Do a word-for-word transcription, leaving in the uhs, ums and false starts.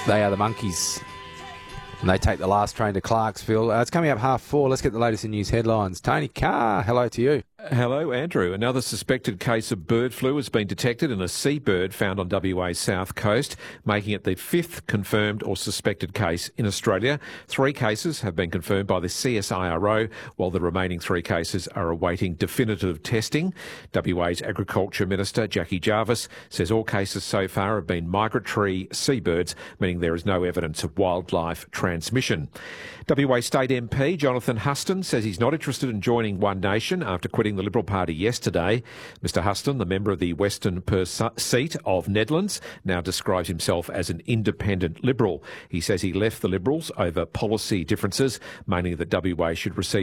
They are the Monkeys. And they take the last train to Clarksville. Uh, it's coming up half four. Let's get the latest in news headlines. Tony Carr, hello to you. Hello, Andrew. Another suspected case of bird flu has been detected in a seabird found on W A's south coast, making it the fifth confirmed or suspected case in Australia. Three cases have been confirmed by the C S I R O, while the remaining three cases are awaiting definitive testing. W A's Agriculture Minister, Jackie Jarvis, says all cases so far have been migratory seabirds, meaning there is no evidence of wildlife transmission. W A State M P Jonathan Huston says he's not interested in joining One Nation after quitting the Liberal Party yesterday. Mister Huston, the member of the Western Perth seat of Nedlands, now describes himself as an independent Liberal. He says he left the Liberals over policy differences, mainly that W A should receive